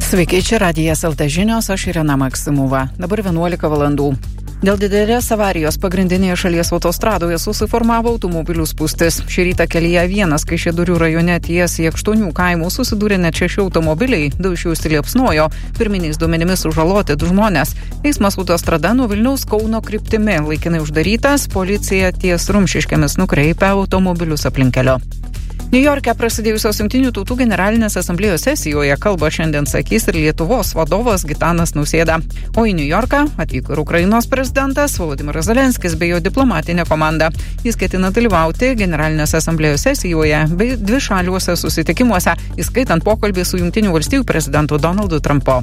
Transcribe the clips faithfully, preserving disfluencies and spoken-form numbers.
Sveiki, čia Radijas L T žinios, aš Irena Maksimova. Dabar vienuolika valandų. Dėl didelės avarijos pagrindinėje šalies autostradoje susiformavo automobilių spūstis. Šį rytą kelyje vienas Kaišiadorių rajone ties Jakštonių kaimų susidūrė net šeši automobiliai, du iš jų įsiliepsnojo. Pirminiais duomenimis sužaloti du žmonės. Eismas autostrada nuo Vilniaus Kauno kryptimi laikinai uždarytas, policija ties Rumšiškėmis nukreipia automobilius aplinkelio. Niujorke prasidėjusios Jungtinių tautų generalinės asamblėjos sesijoje kalbą šiandien sakys ir Lietuvos vadovas Gitanas Nausėda. O į Niujorką atvyko ir Ukrainos prezidentas Volodymyras Zelenskis bei jo diplomatinė komanda. Jis ketina dalyvauti generalinės asamblėjos sesijoje bei dvišaliuose susitikimuose, įskaitant pokalbį su Jungtinių valstijų prezidentu Donaldu Trumpu.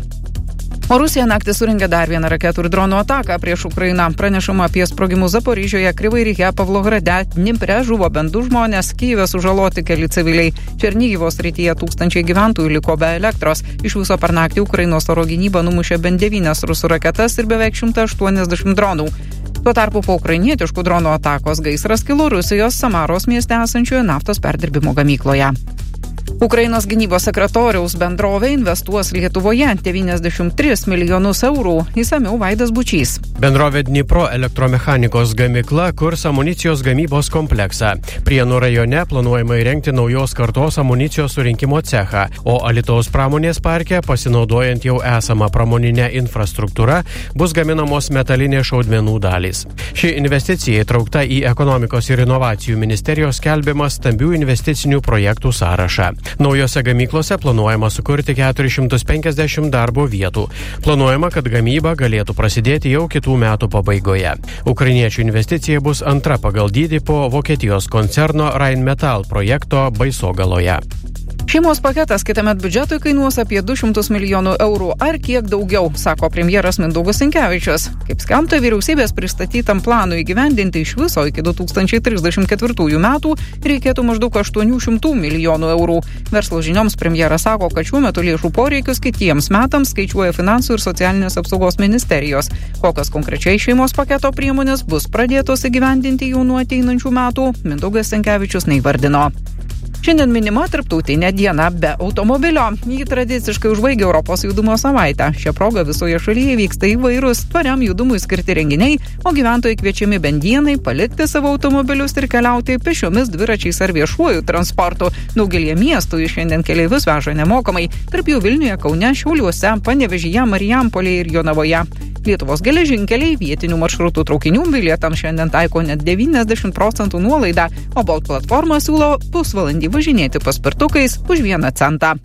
O Rusija naktį surengė dar vieną raketų ir dronų ataką prieš Ukrainą. Pranešama apie sprogimus Zaporižėje, Kryvai Rihe, Pavlograde, Dniepre žuvo bent du žmonės, Kyjive sužaloti keli civiliai. Černygivo srityje tūkstančiai gyventojų liko be elektros. Iš viso per naktį Ukrainos oro gynyba numušė bent devynias rusų raketas ir beveik šimtas aštuoniasdešimt dronų. Tuo tarpu po ukrainietiškų dronų atakos gaisras kilo Rusijos Samaros mieste esančioje naftos perdirbimo gamykloje. Ukrainos gynybos sekretoriaus bendrovė investuos Lietuvoje devyniasdešimt tris milijonus eurų. Įsamiau Vaidas Bučys. Bendrovė Dnipro elektromechanikos gamykla kurs amunicijos gamybos kompleksą. Prienų rajone planuojama įrengti naujos kartos amunicijos surinkimo cechą, o Alytaus pramonės parke, pasinaudojant jau esamą pramoninę infrastruktūrą, bus gaminamos metalinės šaudmenų dalys. Ši investicija įtraukta į ekonomikos ir inovacijų ministerijos skelbiamą stambių investicinių projektų sąrašą. Naujose gamyklose planuojama sukurti keturis šimtus penkiasdešimt darbo vietų. Planuojama, kad gamyba galėtų prasidėti jau kitų metų pabaigoje. Ukrainiečių investicija bus antra pagal dydį po Vokietijos koncerno Rheinmetall projekto Baisogaloje. Šeimos paketas kitąmet biudžetui kainuos apie du šimtus milijonų eurų ar kiek daugiau, sako premjeras Mindaugas Sinkevičius. Kaip skelbta, vyriausybės pristatytam planui įgyvendinti iš viso iki du tūkstančiai trisdešimt ketvirtųjų metų reikėtų maždaug aštuonių šimtų milijonų eurų. Verslo žinioms premjeras sako, kad šiuo metu lėšų poreikius kitiems metams skaičiuoja Finansų ir socialinės apsaugos ministerijos. Kokios konkrečiai šeimos paketo priemonės bus pradėtos įgyvendinti jau nuo ateinančių metų, Mindaugas Sinkevičius neįvardino. Šiandien minima tarptautinė diena be automobilio. Jį tradiciškai užbaigia Europos judumo savaitę. Šia proga visoje šalyje vyksta įvairūs tvariam judumui skirti renginiai, o gyventojai kviečiami bent dienai palikti savo automobilius ir keliauti pešiomis, dviračiais ar viešuoju transportu. Daugelie miestų iš šiandien keleivius veža nemokamai. Tarp jų Vilniuje, Kaune, Šiauliuose, Panevėžyje, Marijampolėje ir Jonavoje. Lietuvos geležinkeliai vietinių maršrutų traukinių bilietams šiandien taiko net devyniasdešimt procentų nuolaidą, o Bolt platforma siūlo pusvalandį važinėti paspirtukais už vieną centą.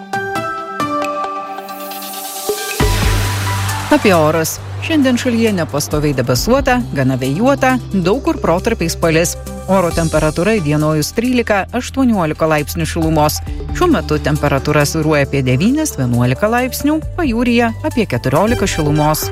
Apie orus. Šiandien šalyje nepastoviai debesuota, gana vėjuota, daug kur protarpiais palis. Oro temperatūra įdienojus trylika aštuoniolika laipsnių šilumos. Šiuo metu temperatūra svyruoja apie devynis vienuolika laipsnių, pajūryje apie keturiolika šilumos.